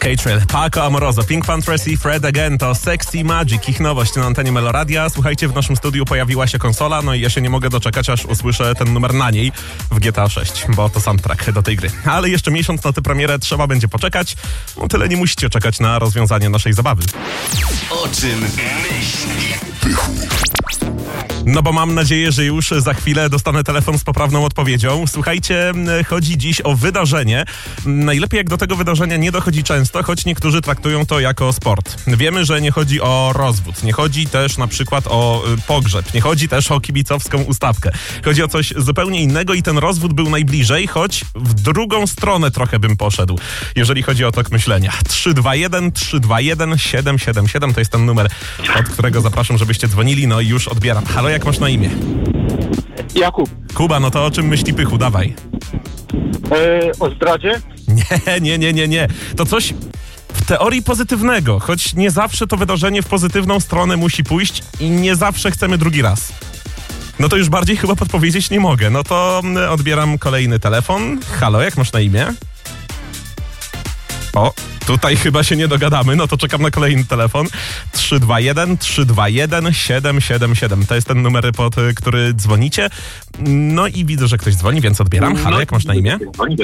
K-Trail, Paco Amoroso, Pink Pantheress i Fred Again to Sexy Magic, ich nowość na antenie Meloradia. Słuchajcie, w naszym studiu pojawiła się konsola, no i ja się nie mogę doczekać, aż usłyszę ten numer na niej w GTA 6, bo to soundtrack do tej gry. Ale jeszcze miesiąc na tę premierę trzeba będzie poczekać, no tyle nie musicie czekać na rozwiązanie naszej zabawy. O czym myśli Pychu? No bo mam nadzieję, że już za chwilę dostanę telefon z poprawną odpowiedzią. Słuchajcie, chodzi dziś o wydarzenie. Najlepiej jak do tego wydarzenia nie dochodzi często, choć niektórzy traktują to jako sport. Wiemy, że nie chodzi o rozwód, nie chodzi też na przykład o pogrzeb, nie chodzi też o kibicowską ustawkę. Chodzi o coś zupełnie innego i ten rozwód był najbliżej, choć w drugą stronę trochę bym poszedł, jeżeli chodzi o tok myślenia. 321 321 777 to jest ten numer, od którego zapraszam, żebyście dzwonili, no i już odbieram. Halo, jak masz na imię? Jakub. Kuba, no to o czym myśli Pychu? Dawaj. O zdradzie? Nie. To coś w teorii pozytywnego, choć nie zawsze to wydarzenie w pozytywną stronę musi pójść i nie zawsze chcemy drugi raz. No to już bardziej chyba podpowiedzieć nie mogę. No to odbieram kolejny telefon. Halo, jak masz na imię? O, tutaj chyba się nie dogadamy, no to czekam na kolejny telefon. 321 321 777. To jest ten numer, pod który dzwonicie. No i widzę, że ktoś dzwoni, więc odbieram. Halo, jak masz na imię?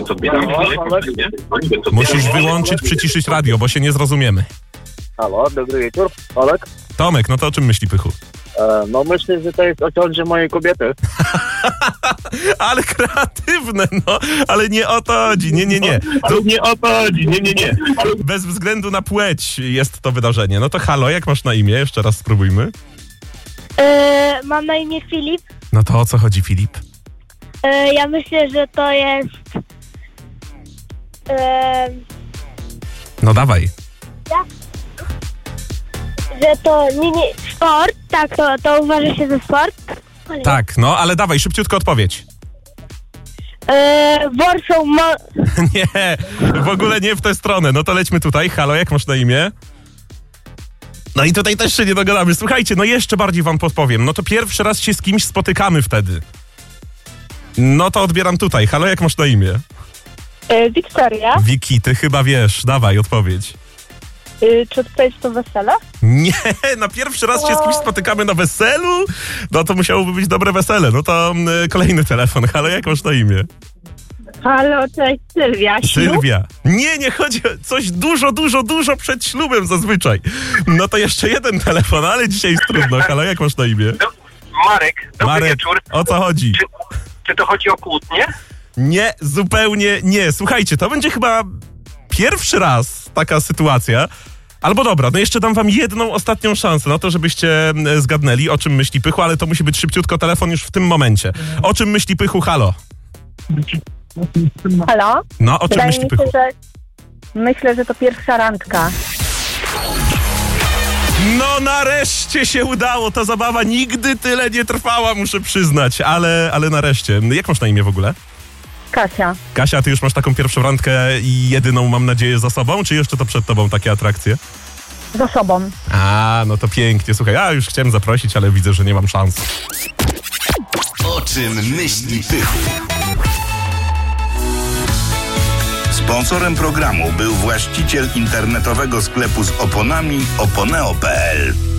Musisz wyłączyć, przyciszyć radio, bo się nie zrozumiemy. Halo, dobry wieczór. Olek? Tomek, no to o czym myśli Pychu? No myślę, że to jest o ciąży mojej kobiety. Ale kreatywne, no. Ale nie o to chodzi, nie. Ale nie o to chodzi, nie. Bez względu na płeć jest to wydarzenie. No to halo, jak masz na imię? Jeszcze raz spróbujmy. Mam na imię Filip. No to o co chodzi, Filip? Ja myślę, że to jest... No dawaj. że to nie sport, tak, to uważa się za sport? Tak, no ale dawaj, szybciutko odpowiedź. Warsaw Nie, w ogóle nie w tę stronę. No to lećmy tutaj. Halo, jak masz na imię? No i tutaj też się nie dogadamy. Słuchajcie, no jeszcze bardziej wam podpowiem. No to pierwszy raz się z kimś spotykamy wtedy. No to odbieram tutaj. Halo, jak masz na imię? Wiktoria. Wiki, ty chyba wiesz. Dawaj, odpowiedź. Czy to jest to wesele? Nie, na pierwszy raz się z kimś spotykamy na weselu? No to musiałoby być dobre wesele. No to kolejny telefon. Halo, jak masz na imię? Halo, cześć, Sylwia. Sylwia. Nie chodzi o coś dużo przed ślubem zazwyczaj. No to jeszcze jeden telefon, ale dzisiaj jest trudno. Halo, jak masz na imię? Marek, dobry wieczór. O co chodzi? Czy to chodzi o kłótnię? Nie, zupełnie nie. Słuchajcie, to będzie chyba pierwszy raz taka sytuacja. Albo dobra, no jeszcze dam wam jedną ostatnią szansę na to, żebyście zgadnęli, o czym myśli Pychu, ale to musi być szybciutko telefon już w tym momencie. O czym myśli Pychu? Halo? Halo? No, o czym myśli Pychu? Myślę, że to pierwsza randka. No nareszcie się udało, ta zabawa nigdy tyle nie trwała, muszę przyznać, ale nareszcie. Jak masz na imię w ogóle? Kasia. Kasia, ty już masz taką pierwszą randkę i jedyną, mam nadzieję, za sobą, czy jeszcze to przed tobą takie atrakcje? Za sobą. A, no to pięknie. Słuchaj, ja już chciałem zaprosić, ale widzę, że nie mam szans. O czym myśli Pychu? Sponsorem programu był właściciel internetowego sklepu z oponami oponeo.pl.